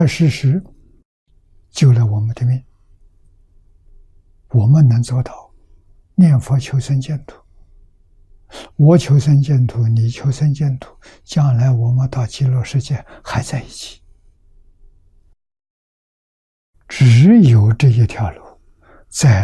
事实救了我们的命。我们能做到念佛求生净土，我求生净土，你求生净土，将来我们到极乐世界还在一起。只有这一条路，在